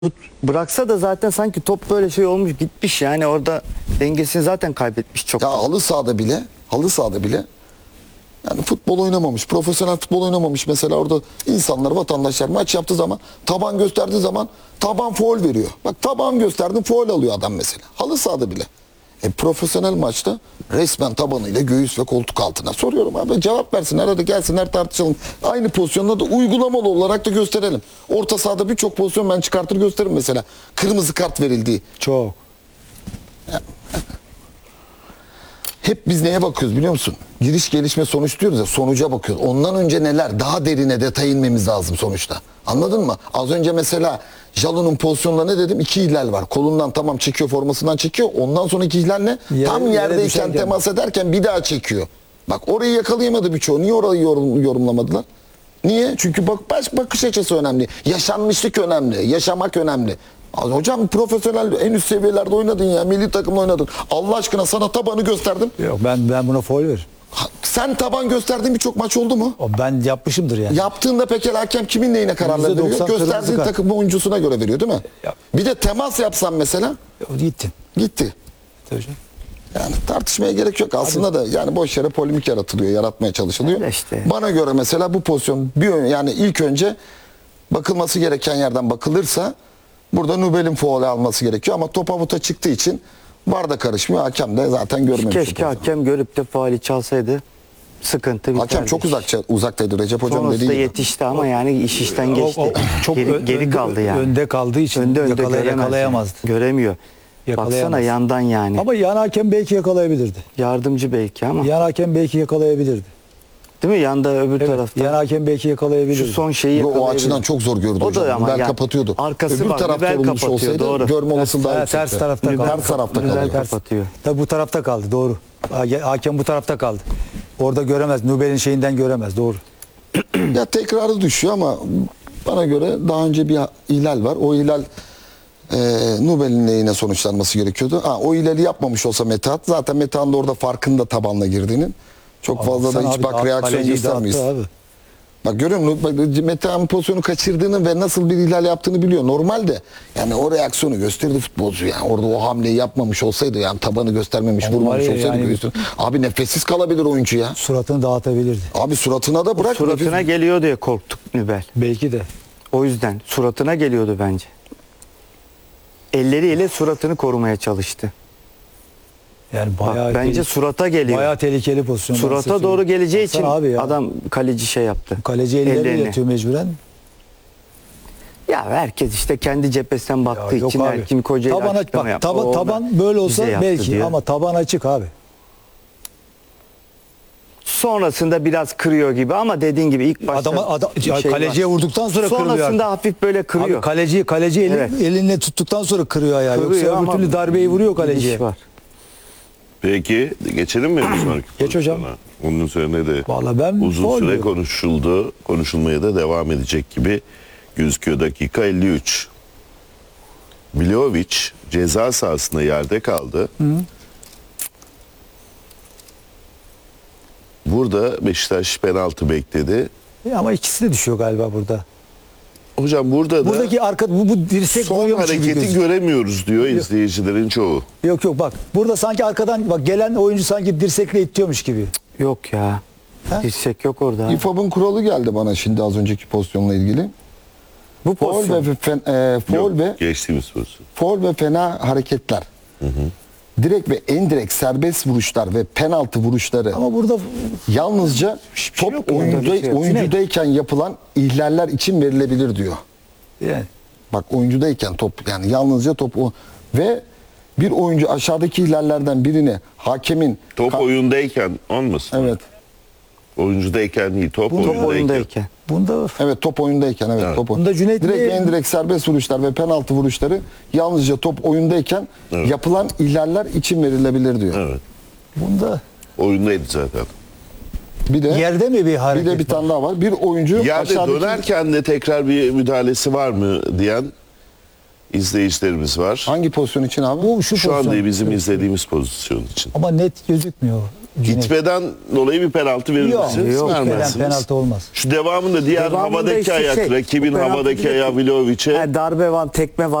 Bıraksa da zaten sanki top böyle şey olmuş gitmiş, yani orada dengesini zaten kaybetmiş çok. Ya halı sahada bile yani futbol oynamamış, profesyonel futbol oynamamış mesela, orada insanlar, vatandaşlar maç yaptığı zaman, taban gösterdiği zaman taban faul veriyor. Bak, taban gösterdim, faul alıyor adam mesela. Halı sahada bile. Profesyonel maçta resmen tabanıyla göğüs ve koltuk altına. Soruyorum abi, cevap versinler, hadi gelsinler tartışalım. Aynı pozisyonda da uygulamalı olarak da gösterelim. Orta sahada birçok pozisyon ben çıkartır gösteririm mesela. Kırmızı kart verildiği. Çok. Hep biz neye bakıyoruz biliyor musun? Giriş, gelişme, sonuç diyoruz ya, sonuca bakıyoruz. Ondan önce neler? Daha derine, detay inmemiz lazım sonuçta. Anladın mı? Az önce mesela Jalon'un pozisyonunda ne dedim? 2 ihlal var. Kolundan tamam çekiyor, formasından çekiyor. Ondan sonraki ihlal ne? Tam yerdeyken temas ederken bir daha çekiyor. Bak, orayı yakalayamadı birçoğu. Niye orayı yorumlamadılar? Niye? Çünkü bakış açısı önemli. Yaşanmışlık önemli. Yaşamak önemli. Hocam profesyonel en üst seviyelerde oynadın ya. Milli takımda oynadın. Allah aşkına sana tabanı gösterdim. Yok, ben buna faul veririm. Sen taban gösterdiğin birçok maç oldu mu? O ben yapmışımdır yani. Yaptığında peki hakem kimin neyine kararlar veriyor? %90 Gösterdiğin takım oyuncusuna göre veriyor değil mi? Ya. Bir de temas yapsan mesela, Gittin. gitti. Tabii canım. Yani tartışmaya gerek yok aslında da, yani boş yere polemik yaratılıyor, yaratmaya çalışılıyor. Öyle işte. Bana göre mesela bu pozisyon yani ilk önce bakılması gereken yerden bakılırsa burada Nubel'in faul alması gerekiyor, ama top avuta çıktığı için VAR da karışmıyor. Hakem de zaten görmemiş. Keşke hakem görüp de faali çalsaydı. Sıkıntı biterdi. Hakem çok uzaktaydı Recep Hocam dediği Sonrasında gibi. yetişti ama yani iş işten geçti. Çok geri kaldı yani. Önde kaldığı için Önde göremez yakalayamazdı. yani. Göremiyor. Yakalayamaz. Baksana yandan yani. Ama yan hakem belki yakalayabilirdi. Yardımcı belki ama. Yan hakem belki yakalayabilirdi. Değil mi? Yanda öbür Evet, tarafta. yan hakem belki yakalayabilirdi. Şu son şeyi O yakalayabilir. açıdan çok zor gördü O da hocam. ama Nubel yani kapatıyordu. arkası Öbür bak, tarafta Nubel olmuş kapatıyor, olsaydı doğru. görme olasılığı daha Ters yüksekti. tarafta kaldı. Ters tarafta Nubel kalıyor. kapatıyor. Tabii bu tarafta kaldı, doğru. Hakem bu tarafta kaldı. Orada göremez. Nubel'in şeyinden göremez, doğru. Ya tekrarı düşüyor ama bana göre daha önce bir ihlal var. O ihlal Nubel'in lehine sonuçlanması gerekiyordu. O ihlali yapmamış olsa Metehan, zaten Metehan da orada farkında tabanla girdiğinin. Çok fazla da hiç reaksiyon göstermeyiz. Bak görüyor musun? Metehan pozisyonu kaçırdığını ve nasıl bir ihlal yaptığını biliyor. Normalde yani o reaksiyonu gösterdi futbolcu. Yani orada o hamleyi yapmamış olsaydı, yani tabanı göstermemiş, vurmamış olsaydı. Yani, abi nefessiz kalabilir oyuncu ya. Suratını dağıtabilirdi. Abi suratına da bırak. Suratına geliyor diye korktuk Nubel. Belki de. O yüzden suratına geliyordu bence. Elleriyle suratını korumaya çalıştı. Yani bayağı Bence surata geliyor. bayağı tehlikeli pozisyon. Surata doğru geleceği için abi ya. adam kaleci şey yaptı. Kaleci ellerine yatıyor mecburen. Ya herkes işte kendi cephesinden baktığı yok için abi. her kim Kocaeli Taban aç, açıklama bak, yaptı. taban böyle olsa bize yaptı belki diyor. ama taban açık abi. Sonrasında biraz kırıyor gibi ama dediğin gibi ilk başta Kaleciye vurduktan sonra kırıyor. Sonrasında hafif böyle kırıyor. Abi kaleci Evet. elinle tuttuktan sonra kırıyor ayağı. Kırıyor Yoksa öbür ama türlü darbeyi vuruyor kaleciye. iş var. Peki geçelim mi bir sonraki Geç hocam. pozisyona? Onun üzerine de Vallahi ben uzun faul süre diyorum. konuşuldu. Konuşulmaya da devam edecek gibi gözüküyor. Dakika 53. Vlahovic ceza sahasında yerde kaldı. Burada Beşiktaş penaltı bekledi. Ama ikisi de düşüyor galiba burada. Hocam burada da Buradaki bu dirsek son vuruyormuş gibi hareketi gözüküyor. göremiyoruz diyor izleyicilerin çoğu. Yok bak. Burada sanki arkadan bak gelen oyuncu sanki dirsekle itiyormuş gibi. Yok ya. Ha? Dirsek yok orada. İFAB'ın kuralı geldi bana şimdi az önceki pozisyonla ilgili. Bu Faul Yok, ve geçtiğimiz pozisyon. faul ve fena hareketler. Direkt ve endirekt serbest vuruşlar ve penaltı vuruşları Ama burada yalnızca top yok orada, bir şey yok. oyuncudayken yapılan ihlaller için verilebilir diyor. yani Bak, oyuncudayken top, yani yalnızca top o ve bir oyuncu aşağıdaki ihlallerden birini hakemin Top oyundayken olmasın? evet Oyuncudayken değil, top oyundayken. oyundayken. bunda evet top oyundayken evet, top Bunda Cüneyt direkt ve Bey- endirekt serbest vuruşlar ve penaltı vuruşları yalnızca top oyundayken yapılan ihlaller için verilebilir diyor. Evet. bunda Oyundaydı zaten. Bir de yerde mi bir hareket? bir de bir tane daha var. Bir oyuncu Yerde aşağıdaki dönerken de tekrar bir müdahalesi var mı diyen izleyicilerimiz var. hangi pozisyon için abi? Bu Şu pozisyon. anda bizim izlediğimiz pozisyon için. Ama net gözükmüyor. Cüneyt. İtmeden dolayı bir penaltı verir Yok, misiniz? yok. Vermezsiniz. Penaltı olmaz. Şu devamında diğer Devamında havadaki işte ayak, şey, rakibin bu penaltı havadaki direkt- ayağı Vlahovic'e Yani darbe var, tekme var.